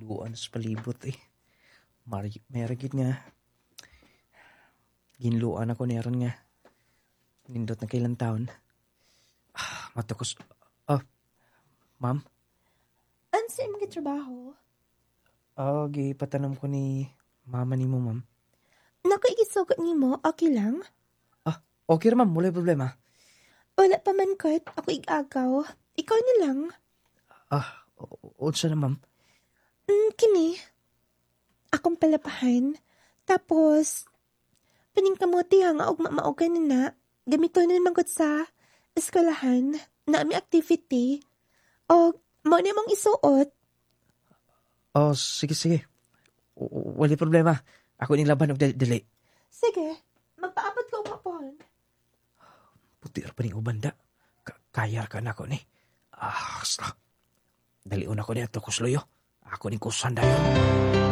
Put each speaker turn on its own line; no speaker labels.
Guan sa palibot eh. Meragid nga. Ginluan ako niyaron nga. Nindot na kailang taon. Matakos. Ma'am?
Ano sa imong trabaho?
Gipatanong ko ni mama ni mo, ma'am.
Nakaigisog ni mo, okay lang?
Okay ma'am, wala problema.
Wala pa man kot, ako igagaw. Ikaw na lang.
Unsa na, ma'am?
Kini. Akong palapahan. Tapos, paningkamuti nga og maugan na. Gamito na naman kot sa eskwelahan na may activity. O, mo na mong isuot.
Sige. Wala problema. Ako ning laban og dili.
Sige, magpaabot ko umapon.
Putir pa ning ubanda. Kaya ka na ko ni. Daliun ako ni ato kusloyo. Ako ning kusan dayon.